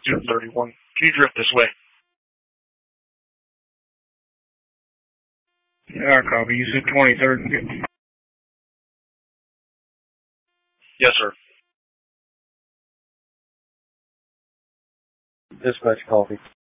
231. Can you drift this way? Yeah, copy. You said 23rd. Yes, sir. Dispatch copy.